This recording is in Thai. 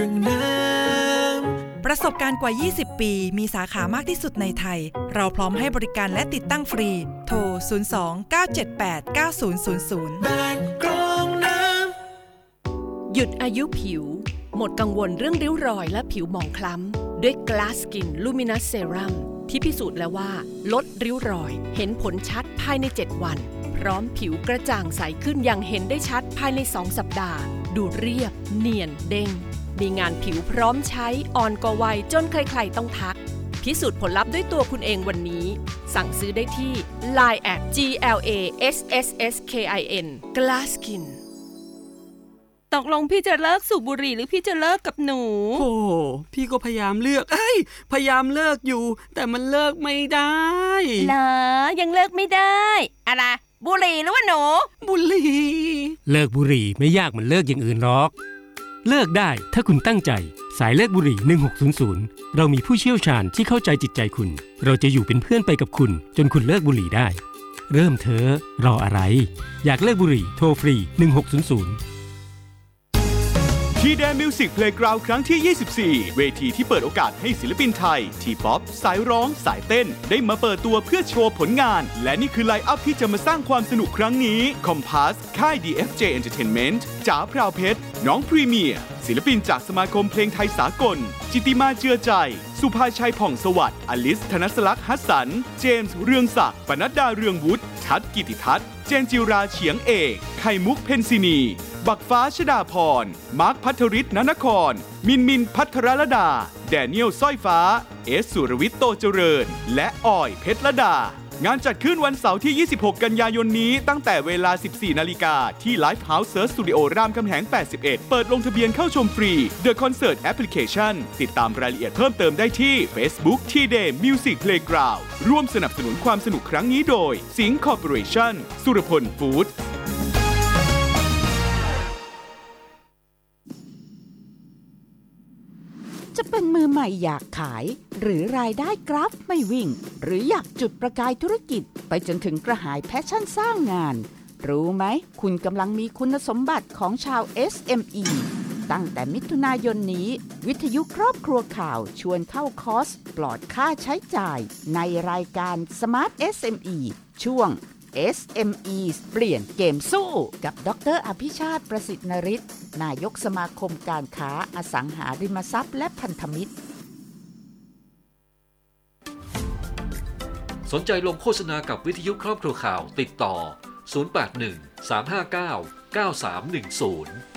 ประสบการณ์กว่า 20 ปี มีสาขามากที่สุดในไทย เราพร้อมให้บริการและติดตั้งฟรี โทร 02-978-9000 บ้านกรองน้ำหยุดอายุผิว หมดกังวลเรื่องริ้วรอยและผิวหมองคล้ำ ด้วย Glass Skin Luminous Serum ที่พิสูจน์แล้วว่าลดริ้วรอย เห็นผลชัดภายใน 7 วัน พร้อมผิวกระจ่างใสขึ้นอย่างเห็นได้ชัดภายใน 2 สัปดาห์ ดูเรียบ เนียน เด้ง มีงานผิวพร้อมใช้อ่อนกว่าวัยจนใครๆต้องทัก พิสูจน์ผลลัพธ์ด้วยตัวคุณเองวันนี้ สั่งซื้อได้ที่ Line @GLASSSKIN Glass Skin ตกลงพี่จะเลิกสูบบุหรี่หรือพี่จะเลิกกับหนูโอ้พี่ก็พยายามเลิกพยายามเลิกอยู่แต่มันเลิกไม่ได้เหรอยังเลิกไม่ได้อะไรบุหรี่หรือว่าหนูบุหรี่เลิกบุหรี่ไม่ยากเหมือนเลิกอย่างอื่นหรอกเลิกได้ถ้าคุณตั้งใจสายเลิกบุหรี่1600เรามีผู้เชี่ยวชาญที่เข้าใจจิตใจคุณเราจะอยู่เป็นเพื่อนไปกับคุณจนคุณเลิกบุหรี่ได้เริ่มเถอะรออะไรอยากเลิกบุหรี่โทรฟรี1600 ทีแดนมิวสิกเพลย์กราวด์ครั้งที่ 24 เวทีที่เปิดโอกาสให้ศิลปินไทยทีป๊อปสายร้องสายเต้นได้มาเปิดตัวเพื่อโชว์ผลงานและนี่คือไลน์อัพที่จะมาสร้างความสนุกครั้งนี้คอมพาสค่าย DFJ Entertainment จ๋าพราวเพชรน้องพรีเมียร์ศิลปินจากสมาคมเพลงไทยสากลจิติมาเจือใจสุภาชัยผ่องสวัสดิ์อลิสธนสลักษณ์ฮัสสันเจมส์เรืองศักดิ์ปนัดดาเรืองวุฒิทัศน์กิติทัศน์เจนจิราเฉียงเอกไข่มุกเพนซินีบักฟ้าชดาพรมาร์คพัทรฤทธิ์นนครมินพัทรลดาแดเนียลสร้อยฟ้าเอสสุรวิทย์โตเจริญและออยเพชรลดางานจัดขึ้นวันเสาร์ที่ 26 กันยายนนี้ตั้งแต่เวลา 14 นาฬิกาที่ Live House Search Studio รามคำแหง 81 เปิดลงทะเบียนเข้าชมฟรี The Concert Application ติดตามรายละเอียดเพิ่มเติมได้ที่ Facebook T-Day Music Playground ร่วมสนับสนุนความสนุกครั้งนี้โดยสิงห์ Corporation สุรพลฟู้ดจะเป็นมือใหม่อยากขายหรือรายได้กราฟไม่วิ่งหรืออยากจุดประกายธุรกิจไปจนถึงกระหายแพชชั่นสร้างงานรู้ไหมคุณกำลังมีคุณสมบัติของชาว SME ตั้งแต่มิถุนายนนี้วิทยุครอบครัวข่าวชวนเข้าคอร์สปลอดค่าใช้จ่ายในรายการ Smart SME ช่วง SME เปลี่ยนเกมสู้กับดร.อภิชาติประสิทธิ์นฤทธิ์นายกสมาคมการค้าอสังหาริมทรัพย์และพันธมิตรสนใจลงโฆษณากับวิทยุครอบครัวข่าวติดต่อ081 359 9310